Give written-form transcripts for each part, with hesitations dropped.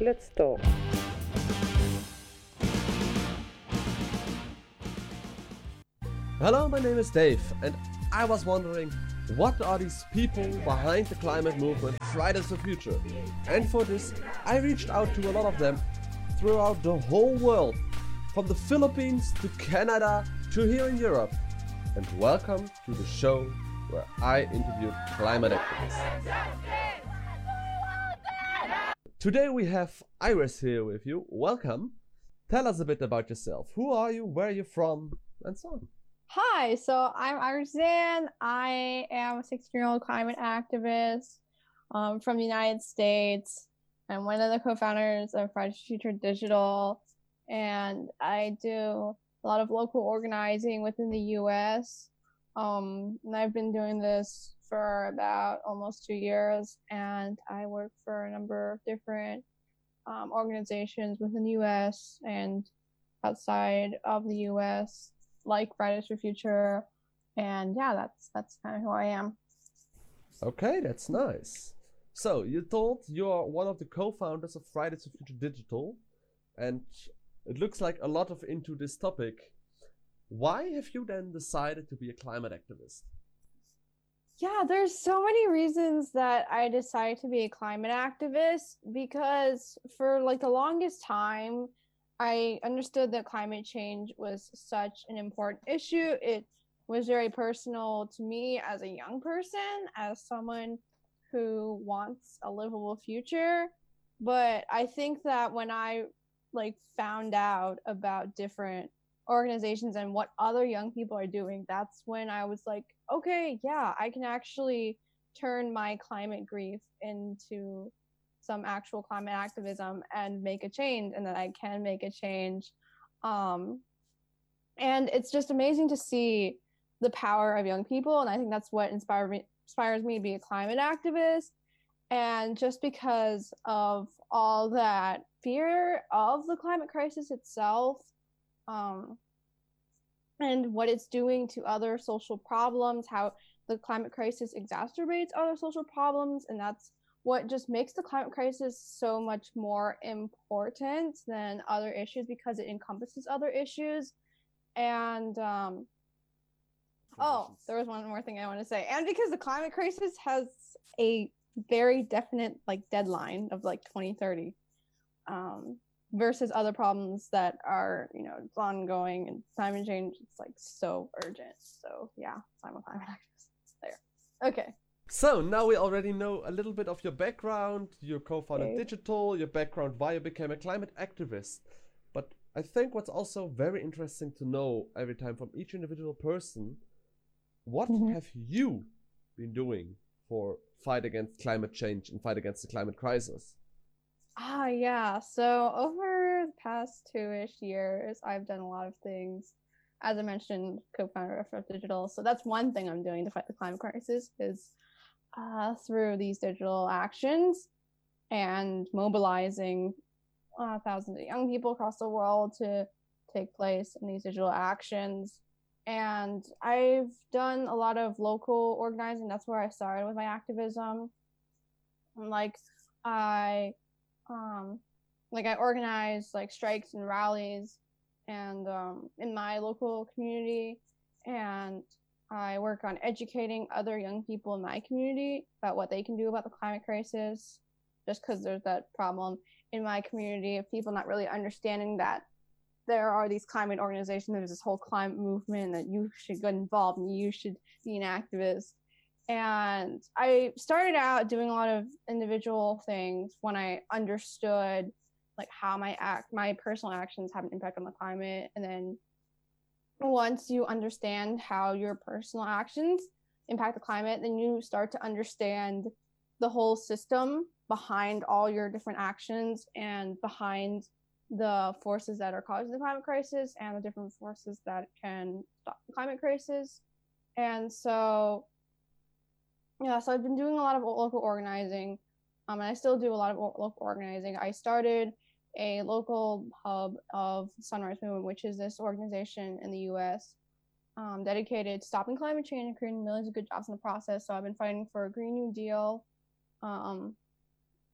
Let's talk. Hello, my name is Dave, and I was wondering, what are these people behind the climate movement Fridays for Future? And for this, I reached out to a lot of them throughout the whole world, from the Philippines to Canada to here in Europe. And welcome to the show where I interviewed climate activists. Today we have Iris here with you. Welcome. Tell us a bit about yourself. Who are you, where are you from, and so on. Hi, so I'm Iris Zan. I am a 16-year-old climate activist from the United States. I'm one of the co-founders of Fridays for Future Digital, and I do a lot of local organizing within the U.S. And I've been doing this for about almost 2 years, and I work for a number of different organizations within the U.S. and outside of the U.S., like Fridays for Future, and yeah, that's kind of who I am. Okay, that's nice. So you told you're one of the co-founders of Fridays for Future Digital, and it looks like a lot of into this topic. Why have you then decided to be a climate activist? Yeah, there's so many reasons that I decided to be a climate activist, because for like the longest time, I understood that climate change was such an important issue. It was very personal to me as a young person, as someone who wants a livable future. But I think that when I found out about different organizations and what other young people are doing, that's when I was like, okay, yeah, I can actually turn my climate grief into some actual climate activism and make a change, and that I can make a change. And it's just amazing to see the power of young people, and I think that's what inspires me to be a climate activist. And just because of all that fear of the climate crisis itself, and what it's doing to other social problems, how the climate crisis exacerbates other social problems, and that's what just makes the climate crisis so much more important than other issues, because it encompasses other issues. And there was one more thing I want to say. And because the climate crisis has a very definite deadline of 2030, versus other problems that are, it's ongoing, and climate change, it's so urgent. So yeah, I'm a climate activist there. Okay. So now we already know a little bit of your background, your co-founded Digital, your background, why you became a climate activist. But I think what's also very interesting to know every time from each individual person, what have you been doing for fight against climate change and fight against the climate crisis? Yeah. So over the past 2-ish years, I've done a lot of things. As I mentioned, co-founder of Fridays for Digital. So that's one thing I'm doing to fight the climate crisis, is through these digital actions and mobilizing thousands of young people across the world to take place in these digital actions. And I've done a lot of local organizing. That's where I started with my activism. And I organized strikes and rallies and in my local community, and I work on educating other young people in my community about what they can do about the climate crisis, just because there's that problem in my community of people not really understanding that there are these climate organizations, there's this whole climate movement, that you should get involved and you should be an activist. And I started out doing a lot of individual things when I understood how my personal actions have an impact on the climate. And then once you understand how your personal actions impact the climate, then you start to understand the whole system behind all your different actions and behind the forces that are causing the climate crisis and the different forces that can stop the climate crisis. And so I've been doing a lot of local organizing, and I still do a lot of local organizing. I started a local hub of Sunrise Movement, which is this organization in the U.S. Dedicated to stopping climate change and creating millions of good jobs in the process. So I've been fighting for a Green New Deal,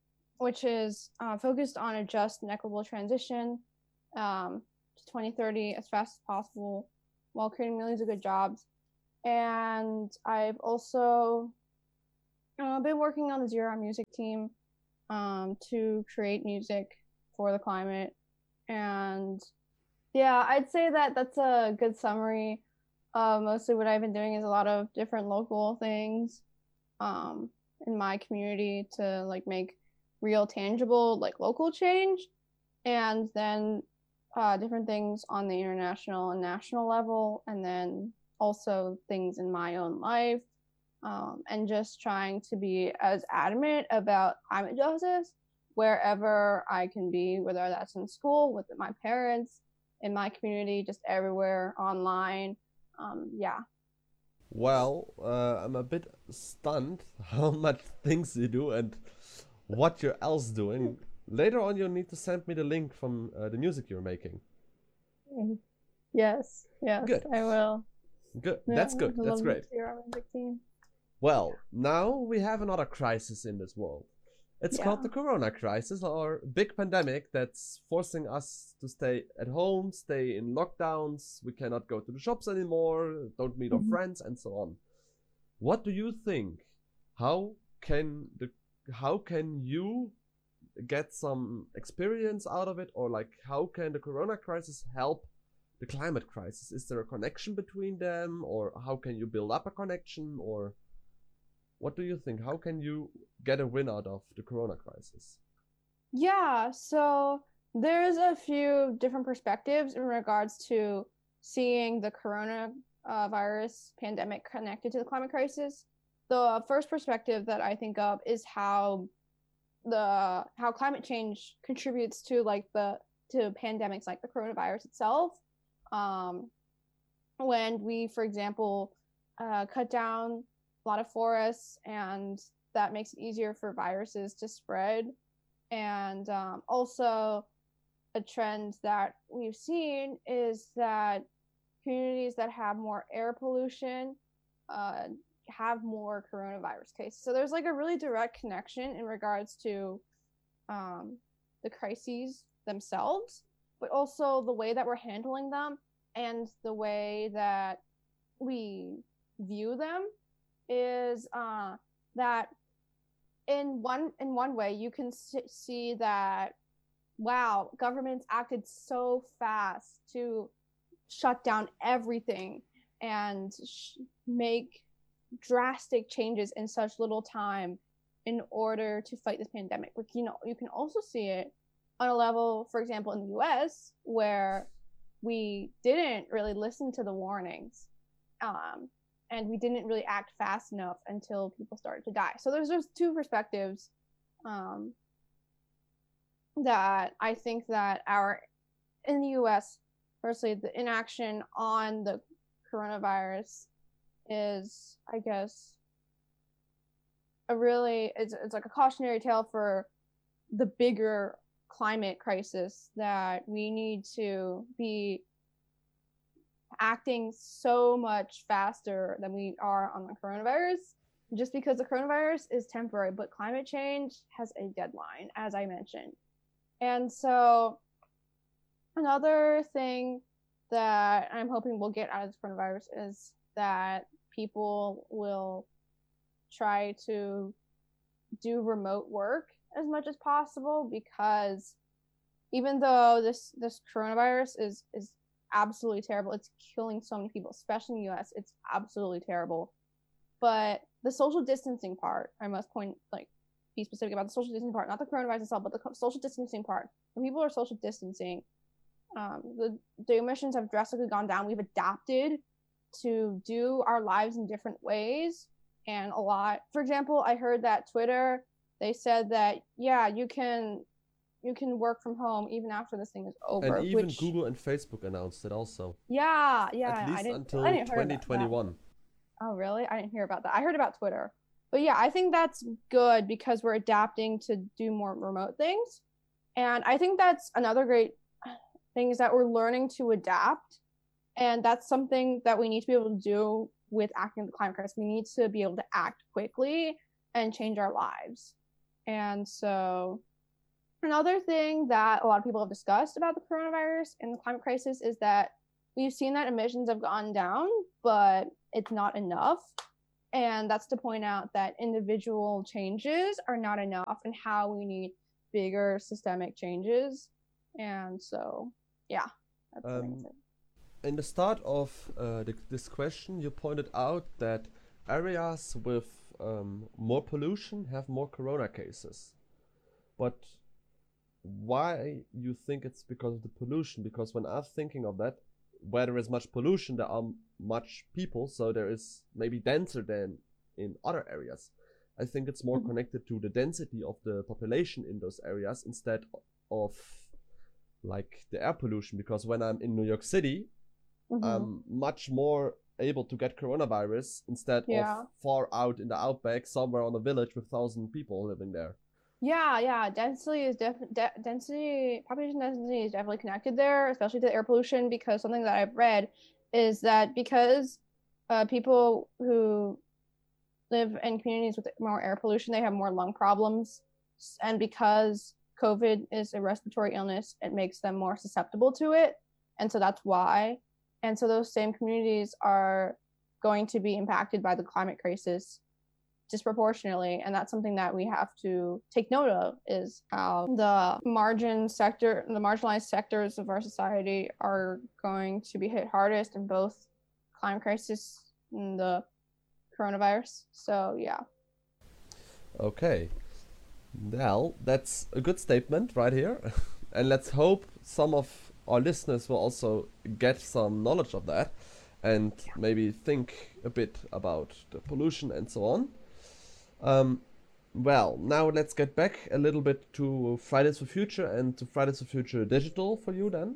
which is focused on a just and equitable transition to 2030 as fast as possible while creating millions of good jobs. And I've also been working on the Zero Hour Music team to create music for the climate. And yeah, I'd say that that's a good summary. Mostly what I've been doing is a lot of different local things in my community to like make real tangible like local change, and then different things on the international and national level, and then also things in my own life, and just trying to be as adamant about climate justice wherever I can be, whether that's in school, with my parents, in my community, just everywhere, online. Yeah. Well, I'm a bit stunned how much things you do and what you're else doing. Later on, you'll need to send me the link from the music you're making. Yes, Good. I will. Good. Yeah, That's good. I That's love great. the Zero Hour Music team. Well, now we have another crisis in this world. It's called Yeah. the Corona crisis, or big pandemic that's forcing us to stay at home, stay in lockdowns. We cannot go to the shops anymore, don't meet our Mhm. friends, and so on. What do you think? How can you get some experience out of it, or like how can the Corona crisis help the climate crisis? Is there a connection between them, or how can you build up a connection, or what do you think? How can you get a win out of the Corona crisis? Yeah, so there's a few different perspectives in regards to seeing the coronavirus pandemic connected to the climate crisis. The first perspective that I think of is how climate change contributes to to pandemics like the coronavirus itself. When we, for example, cut down a lot of forests, and that makes it easier for viruses to spread. And also, a trend that we've seen is that communities that have more air pollution have more coronavirus cases. So there's like a really direct connection in regards to the crises themselves, but also the way that we're handling them and the way that we view them is that in one way you can see that, wow, governments acted so fast to shut down everything and make drastic changes in such little time in order to fight this pandemic. But you can also see it on a level, for example, in the US, where we didn't really listen to the warnings, and we didn't really act fast enough until people started to die. So there's just two perspectives that I think that in the US, firstly, the inaction on the coronavirus is, I guess, it's like a cautionary tale for the bigger climate crisis, that we need to be acting so much faster than we are on the coronavirus, just because the coronavirus is temporary, but climate change has a deadline, as I mentioned. And so another thing that I'm hoping we'll get out of this coronavirus is that people will try to do remote work as much as possible, because even though this coronavirus is absolutely terrible, it's killing so many people, especially in the US, it's absolutely terrible. But the social distancing part, I must be specific about the social distancing part, not the coronavirus itself, but the social distancing part. When people are social distancing, the emissions have drastically gone down. We've adapted to do our lives in different ways, and a lot. For example, I heard that Twitter, they said that, yeah, you can work from home even after this thing is over. And even Google and Facebook announced it also. Yeah. At least until 2021. Oh, really? I didn't hear about that. I heard about Twitter. But yeah, I think that's good because we're adapting to do more remote things. And I think that's another great thing, is that we're learning to adapt. And that's something that we need to be able to do with acting the climate crisis. We need to be able to act quickly and change our lives. And so, Another thing that a lot of people have discussed about the coronavirus and the climate crisis is that we've seen that emissions have gone down, but it's not enough. And that's to point out that individual changes are not enough and how we need bigger systemic changes. And so, yeah, that's what I'm saying. In the start of this question, you pointed out that areas with more pollution have more corona cases. But why you think it's because of the pollution? Because when I'm thinking of that, where there is much pollution, there are much people, so there is maybe denser than in other areas. I think it's more connected to the density of the population in those areas instead of like the air pollution. Because when I'm in New York City, I'm much more able to get coronavirus instead of far out in the outback somewhere on a village with 1,000 people living there. Yeah. Density is population density is definitely connected there, especially to air pollution, because something that I've read is that because people who live in communities with more air pollution, they have more lung problems. And because COVID is a respiratory illness, it makes them more susceptible to it. And so that's why. And so those same communities are going to be impacted by the climate crisis disproportionately, and that's something that we have to take note of, is how the marginalized sectors of our society are going to be hit hardest in both climate crisis and the coronavirus. So yeah. Okay, well, that's a good statement right here. And let's hope some of our listeners will also get some knowledge of that and maybe think a bit about the pollution and so on. Well, now let's get back a little bit to Fridays for Future and to Fridays for Future Digital for you then.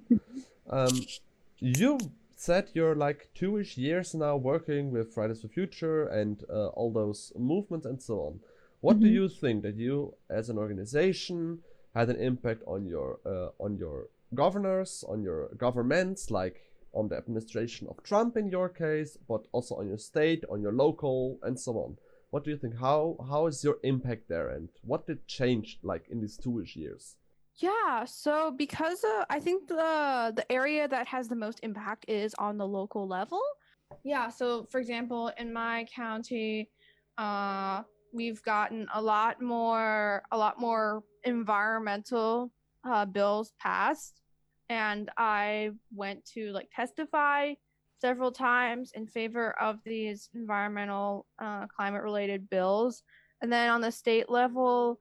You said you're like 2-ish years now working with Fridays for Future and all those movements and so on. What do you think that you as an organization had an impact on your governors, on your governments, like on the administration of Trump in your case, but also on your state, on your local, and so on? What do you think? How is your impact there, and what did change like in these 2-ish years? Yeah, so because I think the area that has the most impact is on the local level. Yeah, so for example, in my county, we've gotten a lot more environmental bills passed, and I went to like testify several times in favor of these environmental climate related bills. And then on the state level,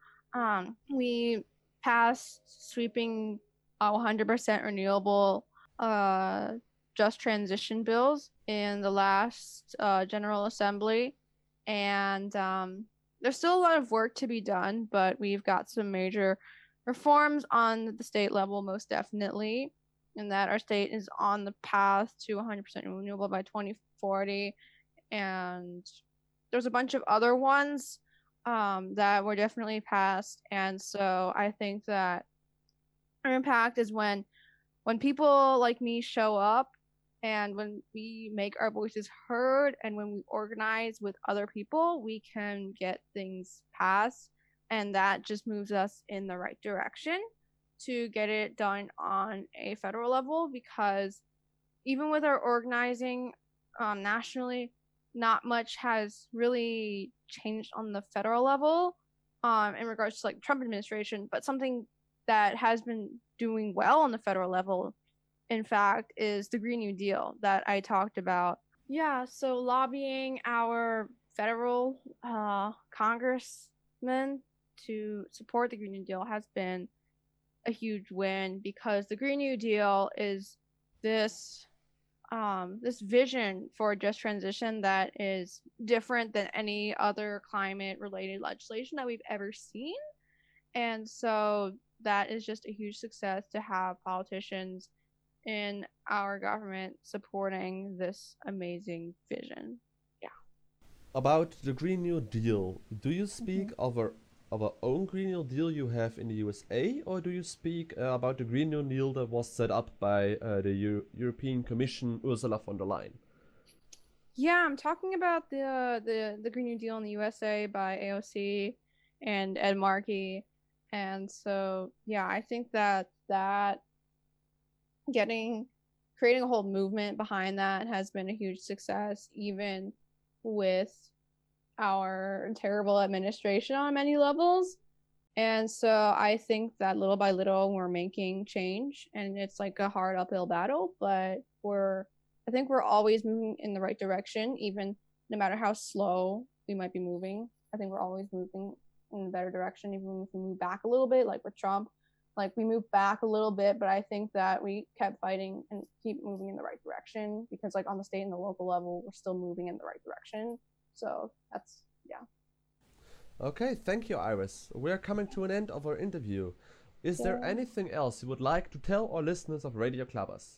we passed sweeping 100% renewable just transition bills in the last General Assembly. And there's still a lot of work to be done, but we've got some major reforms on the state level, most definitely, and that our state is on the path to 100% renewable by 2040. And there's a bunch of other ones that were definitely passed. And so I think that our impact is when people like me show up, and when we make our voices heard, and when we organize with other people, we can get things passed. And that just moves us in the right direction to get it done on a federal level, because even with our organizing nationally, not much has really changed on the federal level in regards to like Trump administration. But something that has been doing well on the federal level, in fact, is the Green New Deal that I talked about. Yeah, so lobbying our federal congressmen to support the Green New Deal has been a huge win, because the Green New Deal is this vision for a just transition that is different than any other climate related legislation that we've ever seen. And so that is just a huge success to have politicians in our government supporting this amazing vision. Yeah. About the Green New Deal, do you speak of our own Green New Deal you have in the USA, or do you speak about the Green New Deal that was set up by the European Commission, Ursula von der Leyen? Yeah, I'm talking about the Green New Deal in the USA by AOC and Ed Markey. And so, yeah, I think that creating a whole movement behind that has been a huge success, even with our terrible administration on many levels. And so I think that little by little we're making change, and it's like a hard uphill battle, but I think we're always moving in the right direction, even no matter how slow we might be moving. I think we're always moving in a better direction, even if we move back a little bit, like with Trump. Like we moved back a little bit, but I think that we kept fighting and keep moving in the right direction, because like on the state and the local level, we're still moving in the right direction. So that's, yeah. Okay, thank you, Iris. We're coming to an end of our interview. Is there Yeah. anything else you would like to tell our listeners of Radio Clubbers?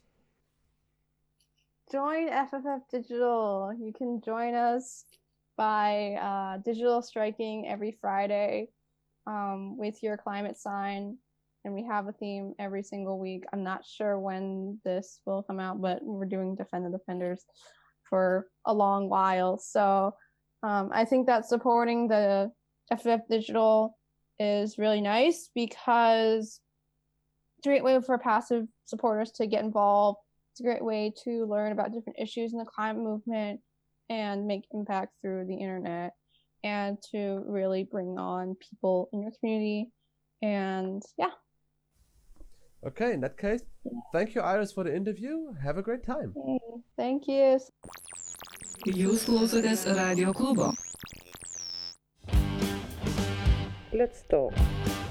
Join FFF Digital. You can join us by digital striking every Friday with your climate sign. And we have a theme every single week. I'm not sure when this will come out, but we're doing Defend the Defenders for a long while. So I think that supporting the FFF Digital is really nice, because it's a great way for passive supporters to get involved. It's a great way to learn about different issues in the climate movement and make impact through the internet, and to really bring on people in your community. And yeah. Okay, in that case, thank you, Iris, for the interview. Have a great time. Thank you. Jūs klausotės Radio klubo. Let's talk.